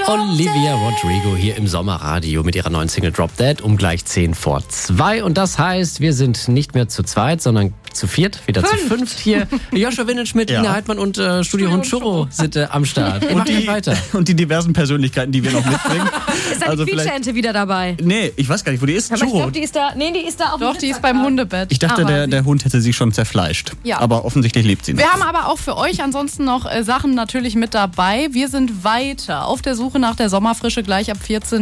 Olivia Rodrigo hier im Sommerradio mit ihrer neuen Single Drop Dead um gleich 10:10. Und das heißt, wir sind nicht mehr zu zweit, sondern zu viert, wieder zu fünft hier. Joshua Winenschmidt, Ina Heidmann und Studiohund Churro sind am Start. Und die weiter. Und die diversen Persönlichkeiten, die wir noch mitbringen. Ist da die Quietscheente wieder dabei? Nee, ich weiß gar nicht, wo die ist. Aber ich Churro. glaube, die ist da. Nee, die ist da auch. Doch, die ist beim Hundebett. Ich dachte, der Hund hätte sie schon zerfleischt. Ja. Aber offensichtlich lebt sie noch. Wir haben aber auch für euch ansonsten noch Sachen natürlich mit dabei. Wir sind weiter auf der Suche nach der Sommerfrische gleich ab 14